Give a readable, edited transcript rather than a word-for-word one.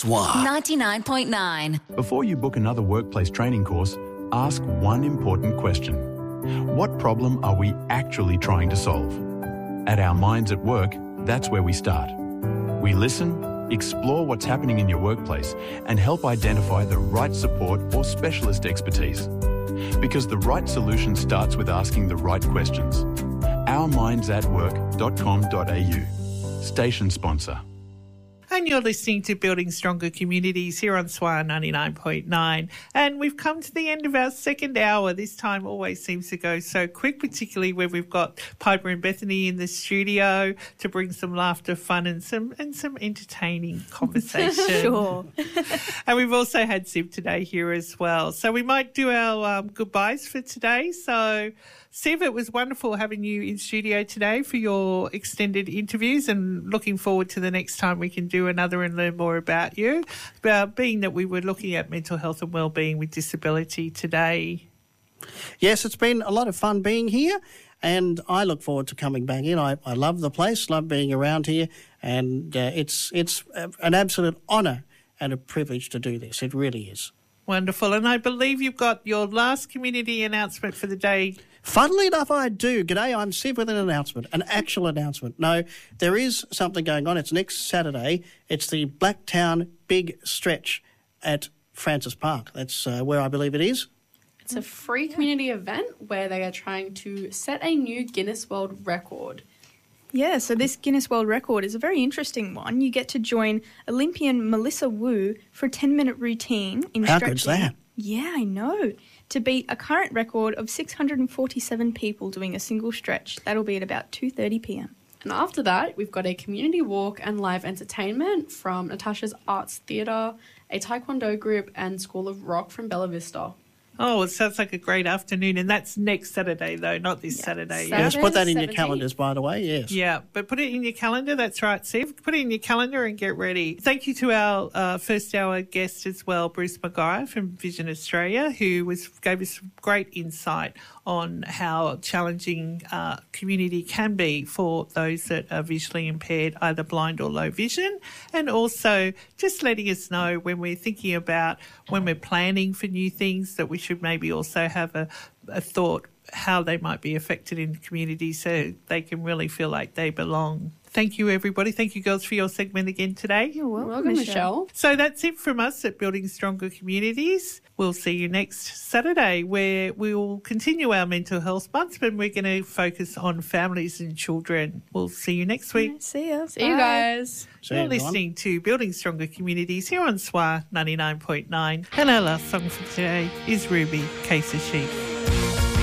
SWA 99.9. Before you book another workplace training course, ask one important question. What problem are we actually trying to solve? At Our Minds at Work, that's where we start. We listen, explore what's happening in your workplace, and help identify the right support or specialist expertise. Because the right solution starts with asking the right questions. ourmindsatwork.com.au. Station sponsor. And you're listening to Building Stronger Communities here on SWA 99.9. And we've come to the end of our second hour. This time always seems to go so quick, particularly when we've got Piper and Bethany in the studio to bring some laughter, fun and some entertaining conversation. Sure. And we've also had Siv today here as well. So we might do our goodbyes for today. So Siv, it was wonderful having you in studio today for your extended interviews, and looking forward to the next time we can do another and learn more about you. Being that we were looking at mental health and wellbeing with disability today. Yes, it's been a lot of fun being here, and I look forward to coming back in. I love the place, love being around here, and it's an absolute honour and a privilege to do this. It really is. Wonderful. And I believe you've got your last community announcement for the day. Funnily enough, I do. G'day, I'm Siv with an announcement, an actual announcement. No, there is something going on. It's next Saturday. It's the Blacktown Big Stretch at Francis Park. That's where I believe it is. It's a free community event where they are trying to set a new Guinness World Record. Yeah, so this Guinness World Record is a very interesting one. You get to join Olympian Melissa Wu for a 10-minute routine in How stretching. good's that? Yeah, I know. To beat a current record of 647 people doing a single stretch. That'll be at about 2:30 p.m. And after that, we've got a community walk and live entertainment from Natasha's Arts Theatre, a Taekwondo group and School of Rock from Bella Vista. Oh, it sounds like a great afternoon. And that's next Saturday, though, not this Saturday. Saturday. Yes, put that in your 17th. calendars, by the way, yes. Yeah, but put it in your calendar. That's right, Siv. Put it in your calendar and get ready. Thank you to our first hour guest as well, Bruce Maguire from Vision Australia, who gave us great insight on how challenging community can be for those that are visually impaired, either blind or low vision, and also just letting us know when we're thinking about when we're planning for new things that we should maybe also have a thought how they might be affected in the community so they can really feel like they belong. Thank you, everybody. Thank you, girls, for your segment again today. You're Welcome, Michelle. So that's it from us at Building Stronger Communities. We'll see you next Saturday, where we will continue our mental health month, but we're going to focus on families and children. We'll see you next week. See ya. See you guys. See You're you, everyone. listening to Building Stronger Communities here on SWA 99.9. And our last song for today is Ruby, Case of Sheep.